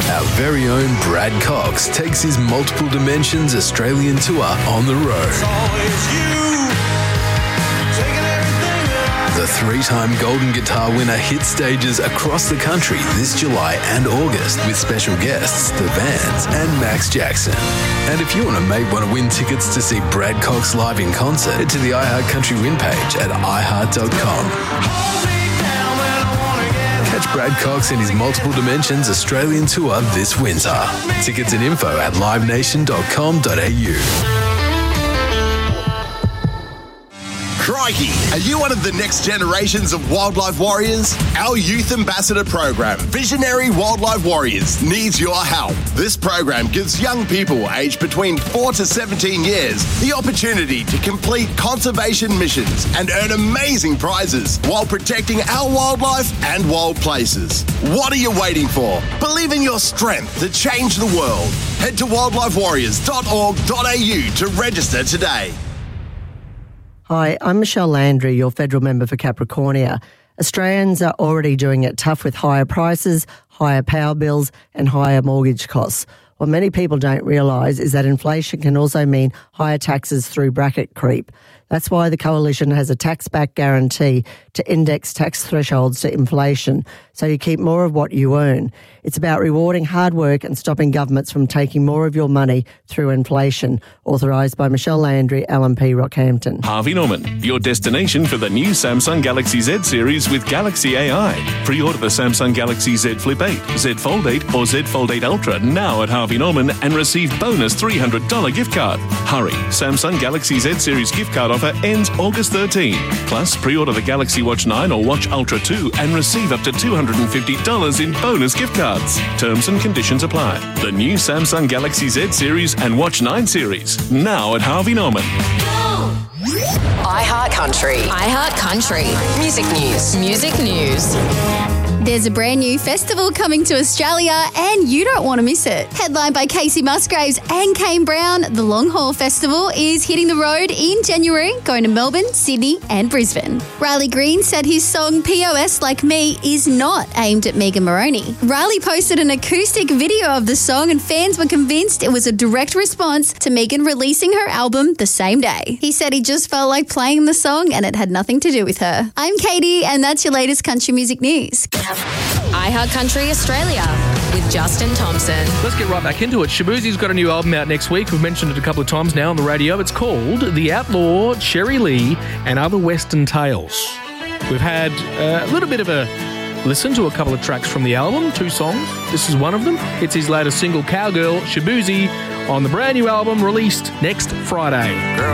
Our very own Brad Cox takes his Multiple Dimensions Australian tour on the road. The three-time Golden Guitar winner hit stages across the country this July and August with special guests, The Vans and Max Jackson. And if you and a mate want to win tickets to see Brad Cox live in concert, head to the iHeart Country Win page at iHeart.com. Catch Brad Cox in his Multiple Dimensions Australian tour this winter. Tickets and info at livenation.com.au. Crikey, are you one of the next generations of wildlife warriors? Our Youth Ambassador program, Visionary Wildlife Warriors, needs your help. This program gives young people aged between 4 to 17 years the opportunity to complete conservation missions and earn amazing prizes while protecting our wildlife and wild places. What are you waiting for? Believe in your strength to change the world. Head to wildlifewarriors.org.au to register today. Hi, I'm Michelle Landry, your federal member for Capricornia. Australians are already doing it tough with higher prices, higher power bills and higher mortgage costs. What many people don't realise is that inflation can also mean higher taxes through bracket creep. That's why the Coalition has a tax-back guarantee to index tax thresholds to inflation, so you keep more of what you earn. It's about rewarding hard work and stopping governments from taking more of your money through inflation. Authorised by Michelle Landry, LNP Rockhampton. Harvey Norman, your destination for the new Samsung Galaxy Z series with Galaxy AI. Pre-order the Samsung Galaxy Z Flip 8, Z Fold 8 or Z Fold 8 Ultra now at Harvey Norman and receive bonus $300 gift card. Hurry, Samsung Galaxy Z series gift card offer ends August 13. Plus, pre-order the Galaxy Watch 9 or Watch Ultra 2 and receive up to $250 in bonus gift cards. Terms and conditions apply. The new Samsung Galaxy Z series and Watch 9 series, now at Harvey Norman. iHeart Country. iHeart Country. Music news. Music news. There's a brand new festival coming to Australia and you don't want to miss it. Headlined by Casey Musgraves and Kane Brown, the Long Haul Festival is hitting the road in January, going to Melbourne, Sydney and Brisbane. Riley Green said his song POS Like Me is not aimed at Megan Moroney. Riley posted an acoustic video of the song and fans were convinced it was a direct response to Megan releasing her album the same day. He said he just felt like playing the song and it had nothing to do with her. I'm Katie and that's your latest country music news. iHeart Country Australia with Justin Thompson. Let's get right back into it. Shabuzi's got a new album out next week. We've mentioned it a couple of times now on the radio. It's called The Outlaw, Cherry Lee and Other Western Tales. We've had a little bit of a listen to a couple of tracks from the album, 2 songs. This is one of them. It's his latest single, Cowgirl, Shabuzi, on the brand new album released next Friday.